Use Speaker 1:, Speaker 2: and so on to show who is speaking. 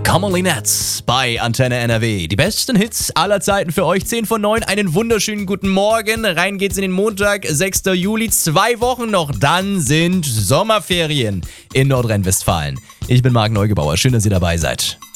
Speaker 1: Commonly Nets bei Antenne NRW. Die besten Hits aller Zeiten für euch. 10 von 9. Einen wunderschönen guten Morgen. Rein geht's in den Montag, 6. Juli. 2 Wochen noch, dann sind Sommerferien in Nordrhein-Westfalen. Ich bin Marc Neugebauer. Schön, dass ihr dabei seid.